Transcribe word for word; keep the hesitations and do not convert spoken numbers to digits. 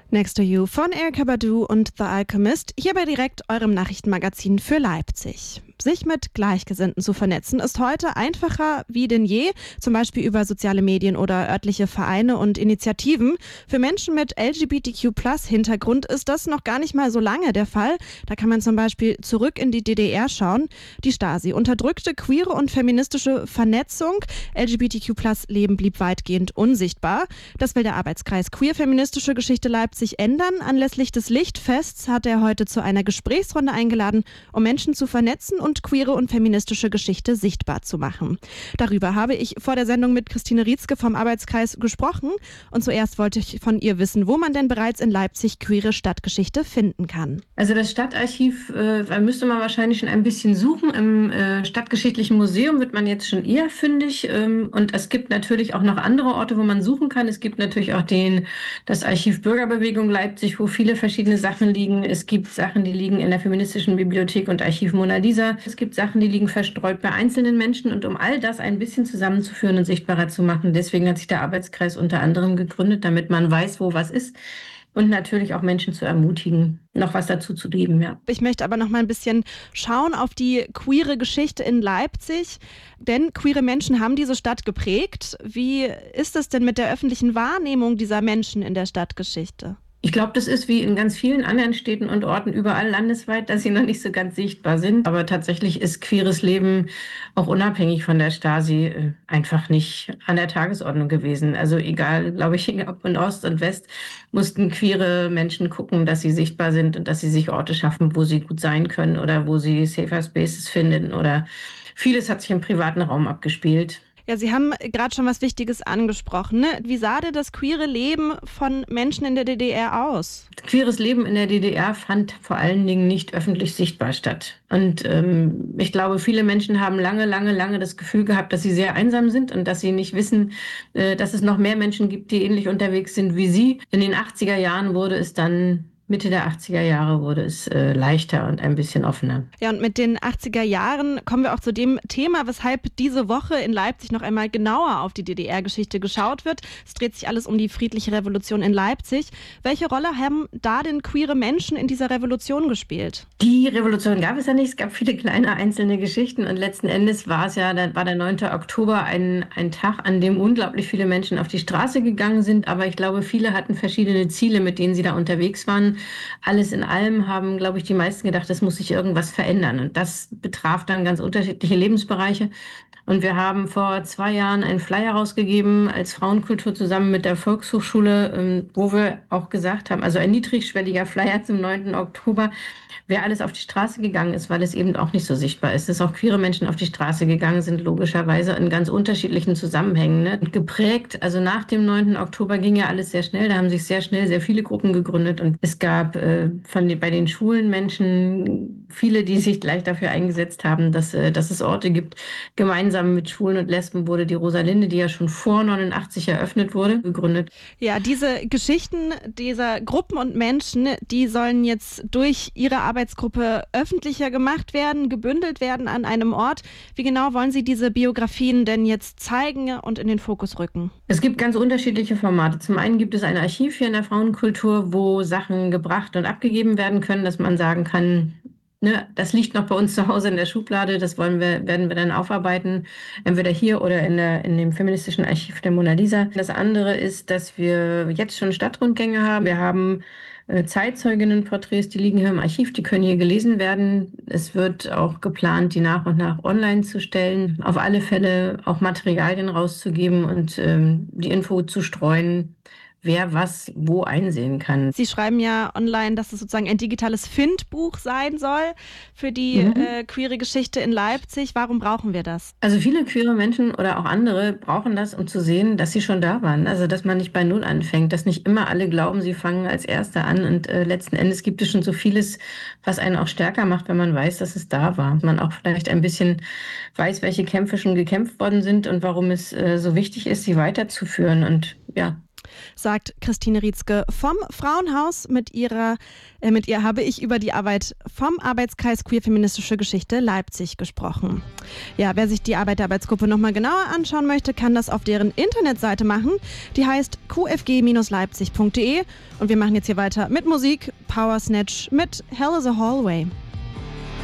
Next to You von Erykah Badu und The Alchemist, hier bei direkt eurem Nachrichtenmagazin für Leipzig. Sich mit Gleichgesinnten zu vernetzen ist heute einfacher wie denn je, zum Beispiel über soziale Medien oder örtliche Vereine und Initiativen. Für Menschen mit L G B T Q Plus Hintergrund ist das noch gar nicht mal so lange der Fall. Da kann man zum Beispiel zurück in die D D R schauen. Die Stasi unterdrückte queere und feministische Vernetzung. L G B T Q Plus Leben blieb weitgehend unsichtbar. Das will der Arbeitskreis Queer-Feministische Geschichte Leipzig ändern. Anlässlich des Lichtfests hat er heute zu einer Gesprächsrunde eingeladen, um Menschen zu vernetzen und queere und feministische Geschichte sichtbar zu machen. Darüber habe ich vor der Sendung mit Christine Rietzke vom Arbeitskreis gesprochen. Und zuerst wollte ich von ihr wissen, wo man denn bereits in Leipzig queere Stadtgeschichte finden kann. Also das Stadtarchiv, äh, da müsste man wahrscheinlich schon ein bisschen suchen. Im äh, Stadtgeschichtlichen Museum wird man jetzt schon eher fündig. Ähm, und es gibt natürlich auch noch andere Orte, wo man suchen kann. Es gibt natürlich auch den, das Archiv Bürgerbewegung Leipzig, wo viele verschiedene Sachen liegen. Es gibt Sachen, die liegen in der Feministischen Bibliothek und Archiv Mona Lisa. Es gibt Sachen, die liegen verstreut bei einzelnen Menschen. Und um all das ein bisschen zusammenzuführen und sichtbarer zu machen, deswegen hat sich der Arbeitskreis unter anderem gegründet, damit man weiß, wo was ist. Und natürlich auch Menschen zu ermutigen, noch was dazu zu geben, ja. Ich möchte aber noch mal ein bisschen schauen auf die queere Geschichte in Leipzig, denn queere Menschen haben diese Stadt geprägt. Wie ist es denn mit der öffentlichen Wahrnehmung dieser Menschen in der Stadtgeschichte? Ich glaube, das ist wie in ganz vielen anderen Städten und Orten überall landesweit, dass sie noch nicht so ganz sichtbar sind. Aber tatsächlich ist queeres Leben auch unabhängig von der Stasi einfach nicht an der Tagesordnung gewesen. Also egal, glaube ich, ob in Ost und West mussten queere Menschen gucken, dass sie sichtbar sind und dass sie sich Orte schaffen, wo sie gut sein können oder wo sie Safer Spaces finden. Oder vieles hat sich im privaten Raum abgespielt. Ja, Sie haben gerade schon was Wichtiges angesprochen, ne? Wie sah denn das queere Leben von Menschen in der D D R aus? Queeres Leben in der D D R fand vor allen Dingen nicht öffentlich sichtbar statt. Und ähm, ich glaube, viele Menschen haben lange, lange, lange das Gefühl gehabt, dass sie sehr einsam sind und dass sie nicht wissen, äh, dass es noch mehr Menschen gibt, die ähnlich unterwegs sind wie sie. In den achtziger Jahren wurde es dann Mitte der achtziger Jahre wurde es äh, leichter und ein bisschen offener. Ja, und mit den achtziger Jahren kommen wir auch zu dem Thema, weshalb diese Woche in Leipzig noch einmal genauer auf die D D R-Geschichte geschaut wird. Es dreht sich alles um die friedliche Revolution in Leipzig. Welche Rolle haben da denn queere Menschen in dieser Revolution gespielt? Die Revolution gab es ja nicht. Es gab viele kleine einzelne Geschichten und letzten Endes war es ja, da war der neunte Oktober ein, ein Tag, an dem unglaublich viele Menschen auf die Straße gegangen sind. Aber ich glaube, viele hatten verschiedene Ziele, mit denen sie da unterwegs waren. Alles in allem haben, glaube ich, die meisten gedacht, es muss sich irgendwas verändern. Und das betraf dann ganz unterschiedliche Lebensbereiche. Und wir haben vor zwei Jahren einen Flyer rausgegeben als Frauenkultur zusammen mit der Volkshochschule, wo wir auch gesagt haben, also ein niedrigschwelliger Flyer zum neunten Oktober, wer alles auf die Straße gegangen ist, weil es eben auch nicht so sichtbar ist. Dass auch queere Menschen auf die Straße gegangen sind, logischerweise in ganz unterschiedlichen Zusammenhängen. Ne? Geprägt, also nach dem neunten Oktober ging ja alles sehr schnell, da haben sich sehr schnell sehr viele Gruppen gegründet und es gab äh, von den, bei den schwulen Menschen viele, die sich gleich dafür eingesetzt haben, dass, äh, dass es Orte gibt. Gemeinsam mit Schwulen und Lesben wurde die Rosalinde, die ja schon vor neunundachtzig eröffnet wurde, gegründet. Ja, diese Geschichten dieser Gruppen und Menschen, die sollen jetzt durch ihre Arbeit Arbeitsgruppe öffentlicher gemacht werden, gebündelt werden an einem Ort. Wie genau wollen Sie diese Biografien denn jetzt zeigen und in den Fokus rücken? Es gibt ganz unterschiedliche Formate. Zum einen gibt es ein Archiv hier in der Frauenkultur, wo Sachen gebracht und abgegeben werden können, dass man sagen kann, ne, das liegt noch bei uns zu Hause in der Schublade, das wollen wir, werden wir dann aufarbeiten, entweder hier oder in, der, in dem feministischen Archiv der Mona Lisa. Das andere ist, dass wir jetzt schon Stadtrundgänge haben. Wir haben Zeitzeuginnenporträts, die liegen hier im Archiv, die können hier gelesen werden. Es wird auch geplant, die nach und nach online zu stellen. Auf alle Fälle auch Materialien rauszugeben und ähm, die Info zu streuen, wer was wo einsehen kann. Sie schreiben ja online, dass es sozusagen ein digitales Findbuch sein soll für die mhm. äh, queere Geschichte in Leipzig. Warum brauchen wir das? Also viele queere Menschen oder auch andere brauchen das, um zu sehen, dass sie schon da waren. Also dass man nicht bei Null anfängt, dass nicht immer alle glauben, sie fangen als Erste an. Und äh, letzten Endes gibt es schon so vieles, was einen auch stärker macht, wenn man weiß, dass es da war. Man auch vielleicht ein bisschen weiß, welche Kämpfe schon gekämpft worden sind und warum es äh, so wichtig ist, sie weiterzuführen. Und ja, sagt Christine Rietzke vom Frauenhaus. Mit ihrer, äh, mit ihr habe ich über die Arbeit vom Arbeitskreis Queer-Feministische Geschichte Leipzig gesprochen. Ja, wer sich die Arbeit der Arbeitsgruppe nochmal genauer anschauen möchte, kann das auf deren Internetseite machen. Die heißt q f g Bindestrich leipzig punkt d e. Und wir machen jetzt hier weiter mit Musik. Power Snatch mit Hell is a Hallway.